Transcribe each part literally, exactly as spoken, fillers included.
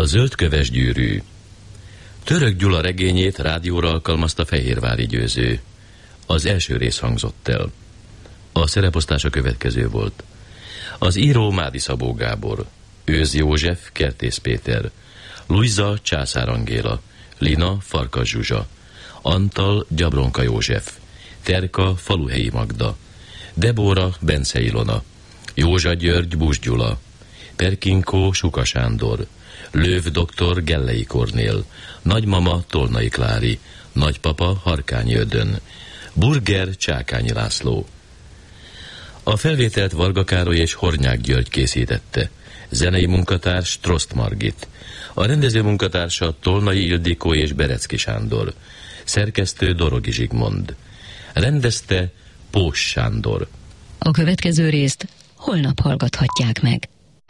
A zöldköves gyűrű. Török Gyula regényét rádióra alkalmazta Fehérvári Győző. Az első rész hangzott el. A szereposztás a következő volt. Az író Mádi Szabó Gábor, Őz József, Kertész Péter, Luisa Császár Angéla, Lina Farkas Zsuzsa, Antal Gyabronka József, Terka Faluhelyi Magda, Debóra Bence Ilona, Józsa György Bus Gyula, Perkinkó Suka Sándor, Löv doktor Gellei Kornél, nagymama Tolnai Klári, nagypapa Harkányi Ödön, Burger Csákányi László. A felvételt Varga Károly és Hornyák György készítette, zenei munkatárs Trost Margit, a rendező munkatársa Tolnai Ildikó és Berecki Sándor, szerkesztő Dorogi Zsigmond, rendezte Pós Sándor. A következő részt holnap hallgathatják meg.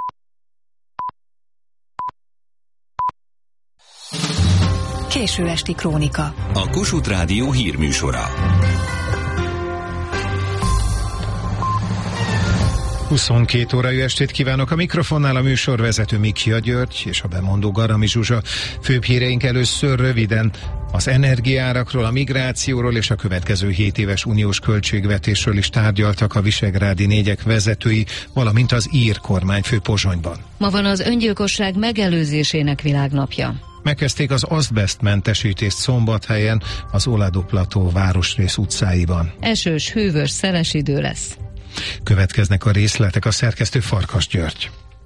Késő esti krónika. A Kossuth Rádió hírműsora. huszonkét óra jó estét kívánok, a mikrofonnál a műsorvezető Mikia György és a bemondó Garami Zsuzsa. Főbb híreink először röviden az energiaárakról, a migrációról és a következő hét éves uniós költségvetésről is tárgyaltak a visegrádi négyek vezetői, valamint az ír kormányfő Pozsonyban. Ma van az öngyilkosság megelőzésének világnapja. Megkezdték az azbesztmentesítést Szombathelyen, az Oladó Plató városrész utcáiban. Esős, hűvös, szeles idő lesz. Következnek a részletek, a szerkesztő Farkas György.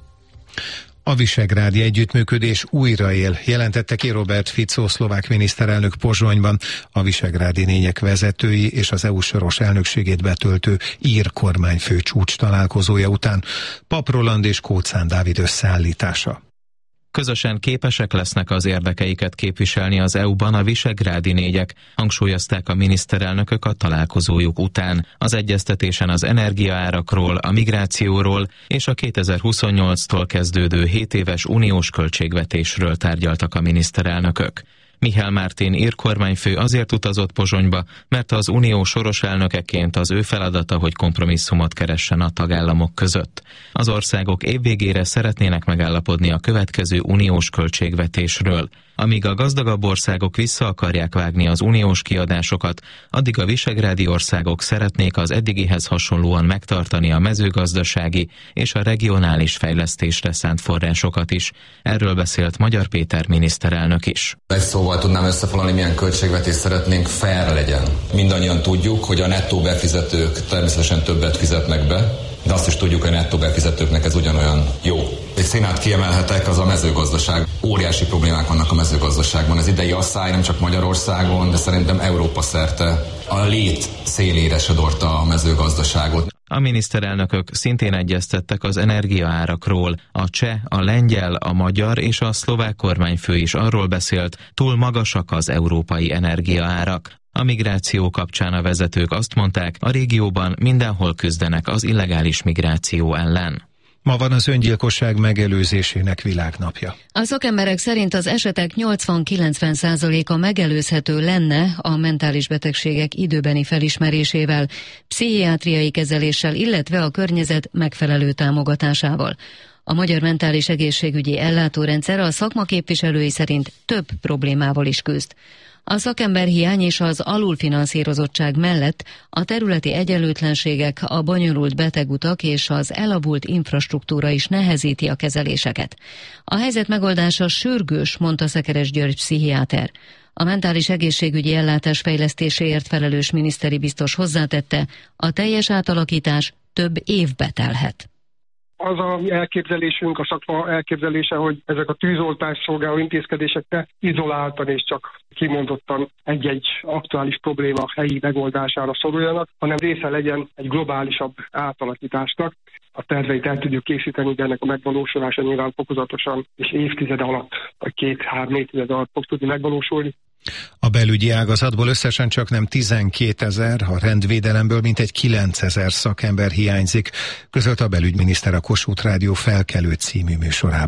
A visegrádi együttműködés újra él, jelentette ki Robert Fico szlovák miniszterelnök Pozsonyban, a visegrádi négyek vezetői és az é u soros elnökségét betöltő ír kormányfő csúcs találkozója után. Pap Roland és Kóczán Dávid összeállítása. Közösen képesek lesznek az érdekeiket képviselni az é u-ban a visegrádi négyek, hangsúlyozták a miniszterelnökök a találkozójuk után. Az egyeztetésen az energiaárakról, a migrációról és a kétezer-huszonnyolctól kezdődő hét éves uniós költségvetésről tárgyaltak a miniszterelnökök. Michel Martin ír kormányfő azért utazott Pozsonyba, mert az unió soros elnökeként az ő feladata, hogy kompromisszumot keressen a tagállamok között. Az országok évvégére szeretnének megállapodni a következő uniós költségvetésről. Amíg a gazdagabb országok vissza akarják vágni az uniós kiadásokat, addig a visegrádi országok szeretnék az eddigihez hasonlóan megtartani a mezőgazdasági és a regionális fejlesztésre szánt forrásokat is. Erről beszélt Magyar Péter miniszterelnök is. Egy szóval tudnám összefoglalni, milyen költségvetést szeretnénk, fair legyen. Mindannyian tudjuk, hogy a nettó befizetők természetesen többet fizetnek be, de azt is tudjuk, hogy a nettó befizetőknek ez ugyanolyan jó. Egy színát kiemelhetek, az a mezőgazdaság. Óriási problémák vannak a mezőgazdaságban. Az idei asszály nem csak Magyarországon, de szerintem Európa szerte a lét szélére sodorta a mezőgazdaságot. A miniszterelnökök szintén egyeztettek az energiaárakról. A cseh, a lengyel, a magyar és a szlovák kormányfő is arról beszélt, túl magasak az európai energiaárak. A migráció kapcsán a vezetők azt mondták, a régióban mindenhol küzdenek az illegális migráció ellen. Ma van az öngyilkosság megelőzésének világnapja. A szakemberek szerint az esetek nyolcvan-kilencven százaléka megelőzhető lenne a mentális betegségek időbeni felismerésével, pszichiátriai kezeléssel, illetve a környezet megfelelő támogatásával. A magyar mentális egészségügyi ellátórendszer a szakma képviselői szerint több problémával is küzd. A szakemberhiány és az alulfinanszírozottság mellett a területi egyenlőtlenségek, a bonyolult betegutak és az elavult infrastruktúra is nehezíti a kezeléseket. A helyzet megoldása sürgős, mondta Szekeres György pszichiáter. A mentális egészségügyi ellátás fejlesztéséért felelős miniszteri biztos hozzátette, a teljes átalakítás több évbe telhet. Az a elképzelésünk, a szakma elképzelése, hogy ezek a tűzoltás szolgáló intézkedések ne izoláltan és csak kimondottan egy-egy aktuális probléma helyi megoldására szoruljanak, hanem része legyen egy globálisabb átalakításnak. A terveit el tudjuk készíteni, de ennek a megvalósulása nyilván fokozatosan és évtized alatt, vagy két-három évtized alatt fog tudni megvalósulni. A belügyi ágazatból összesen csak nem tizenkétezer, a rendvédelemből mintegy kilencezer szakember hiányzik, közölte a belügyminiszter a Kossuth Rádió Felkelő című műsorában.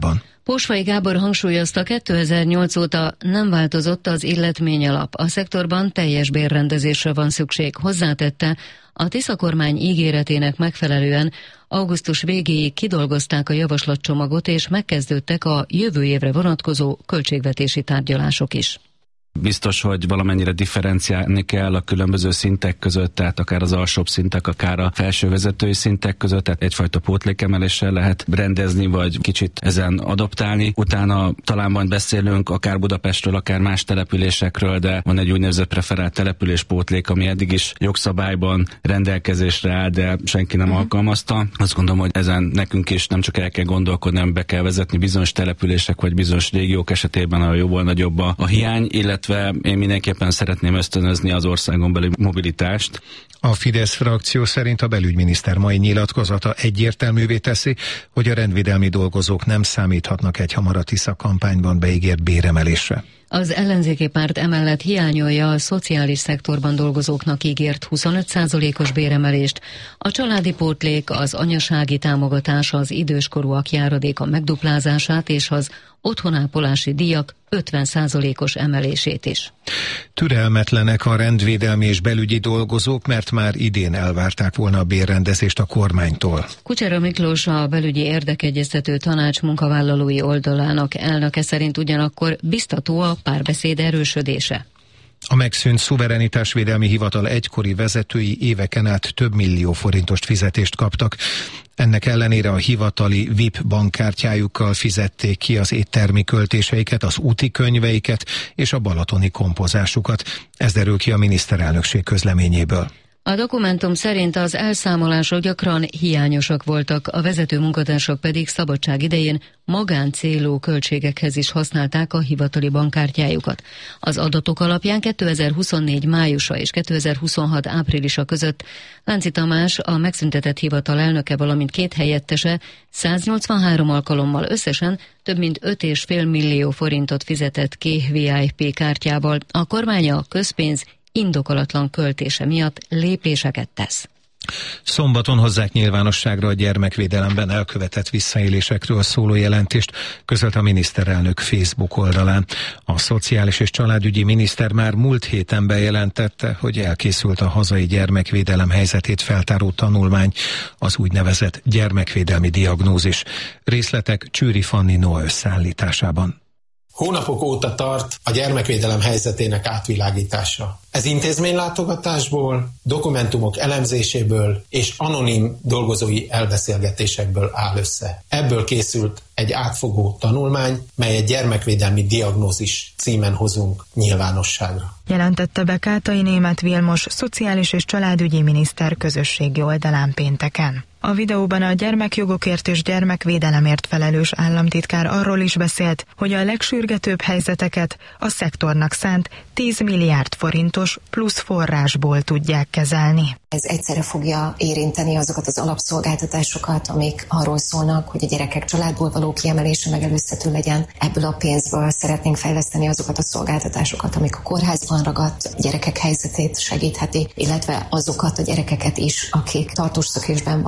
Posvay Gábor hangsúlyozta, kétezer-nyolc óta nem változott az illetményalap. A szektorban teljes bérrendezésre van szükség. Hozzátette, a Tisza kormány ígéretének megfelelően augusztus végéig kidolgozták a javaslatcsomagot, és megkezdődtek a jövő évre vonatkozó költségvetési tárgyalások is. Biztos, hogy valamennyire differenciálni kell a különböző szintek között, tehát akár az alsóbb szintek, akár a felső vezetői szintek között, tehát egyfajta pótlékemeléssel lehet rendezni, vagy kicsit ezen adoptálni. Utána talán majd beszélünk akár Budapestről, akár más településekről, de van egy úgynevezett preferált településpótlék, ami eddig is jogszabályban rendelkezésre áll, de senki nem uh-huh. alkalmazta. Azt gondolom, hogy ezen nekünk is nem csak el kell gondolkodni, hanem be kell vezetni bizonyos települések, vagy bizonyos régiók esetében, ahol jóval nagyobb a, a hiány, illetve én mindenképpen szeretném ösztönözni az országon belüli mobilitást. A Fidesz frakció szerint a belügyminiszter mai nyilatkozata egyértelművé teszi, hogy a rendvédelmi dolgozók nem számíthatnak egy hamar a Tisza kampányban beígért béremelésre. Az ellenzéki párt emellett hiányolja a szociális szektorban dolgozóknak ígért huszonöt százalékos béremelést, a családi pótlék, az anyasági támogatás, az időskorúak járadéka megduplázását és az otthonápolási díjak ötven százalékos emelését is. Türelmetlenek a rendvédelmi és belügyi dolgozók, mert már idén elvárták volna a bérrendezést a kormánytól. Kucsera Miklós, a belügyi érdekegyeztető tanács munkavállalói oldalának elnöke szerint ugyanakkor biztató a párbeszéd erősödése. A megszűnt szuverenitásvédelmi hivatal egykori vezetői éveken át több millió forintos fizetést kaptak. Ennek ellenére a hivatali vé i pé bankkártyájukkal fizették ki az éttermi költéseiket, az úti könyveiket és a balatoni kompozásukat. Ez derül ki a miniszterelnökség közleményéből. A dokumentum szerint az elszámolások gyakran hiányosak voltak, a vezető munkatársak pedig szabadság idején magáncélú költségekhez is használták a hivatali bankkártyájukat. Az adatok alapján kétezer-huszonnégy májusa és kétezer-huszonhat áprilisa között Lánci Tamás, a megszüntetett hivatal elnöke, valamint két helyettese száznyolcvanhárom alkalommal összesen több mint öt egész öt millió forintot fizetett ki vé i pé kártyával. A kormány a közpénz indokolatlan költése miatt lépéseket tesz. Szombaton hozzák nyilvánosságra a gyermekvédelemben elkövetett visszaélésekről szóló jelentést, közölt a miniszterelnök Facebook oldalán. A szociális és családügyi miniszter már múlt héten bejelentette, hogy elkészült a hazai gyermekvédelem helyzetét feltáró tanulmány, az úgynevezett gyermekvédelmi diagnózis. Részletek Csőri Fanni Noa összeállításában. Hónapok óta tart a gyermekvédelem helyzetének átvilágítása. Ez intézménylátogatásból, dokumentumok elemzéséből és anonim dolgozói elbeszélgetésekből áll össze. Ebből készült egy átfogó tanulmány, mely egy gyermekvédelmi diagnózis címen hozunk nyilvánosságra. Jelentette be Kátai Németh Vilmos, szociális és családügyi miniszter közösségi oldalán pénteken. A videóban a gyermekjogokért és gyermekvédelemért felelős államtitkár arról is beszélt, hogy a legsürgetőbb helyzeteket a szektornak szánt tíz milliárd forintos plusz forrásból tudják kezelni. Ez egyszerre fogja érinteni azokat az alapszolgáltatásokat, amik arról szólnak, hogy a gyerekek családból való kiemelése megelőzhető legyen. Ebből a pénzből szeretnénk fejleszteni azokat a szolgáltatásokat, amik a kórházban ragadt gyerekek helyzetét segítheti, illetve azokat a gyerekeket is, akik tartós szökésben